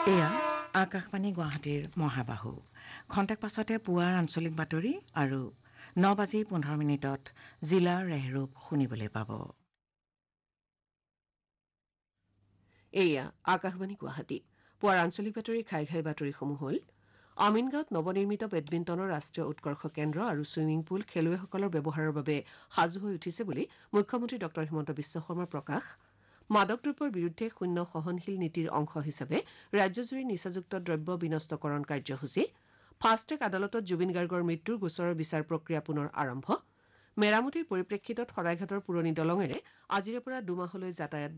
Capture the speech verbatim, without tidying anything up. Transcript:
এয়া আকাশবাণী গুৱাহাটীৰ মহাবাহু খন্তেক পাছতে পুৱাৰ আঞ্চলিক বাতৰি আৰু ন বাজি পোন্ধৰ মিনিটত জিলাৰ ৰেহৰূপ শুনিবলৈ পাব। এয়া আকাশবাণী গুৱাহাটী পুৱাৰ আঞ্চলিক বাতৰি ঘাই ঘাই বাতৰিসমূহ হ'ল আমিনগাঁৱত নৱনিৰ্মিত বেডমিণ্টনৰ ৰাষ্ট্ৰীয় উৎকৰ্ষ কেন্দ্ৰ আৰু ছুইমিং পুল খেলুৱৈসকলৰ ব্যৱহাৰৰ বাবে সাজু হৈ উঠিছে বুলি মুখ্যমন্ত্ৰী ডঃ হিমন্ত বিশ্ব শৰ্মাৰ প্ৰকাশ। মাদক দ্ৰব্যৰ বিৰুদ্ধে শূন্য সহনশীল নীতিৰ অংশ হিচাপে ৰাজ্যজুৰি নিচাযুক্ত দ্ৰব্য বিনষ্টকৰণ কাৰ্যসূচী। ফাষ্ট ট্ৰেক আদালতত জুবিন গাৰ্গৰ মৃত্যুৰ গোচৰৰ বিচাৰ প্ৰক্ৰিয়া পুনৰ আৰম্ভ। মেৰামতিৰ পৰিপ্ৰেক্ষিতত শৰাইঘাটৰ পুৰণি দলঙেৰে আজিৰে পৰা দুমাহলৈ যাতায়াত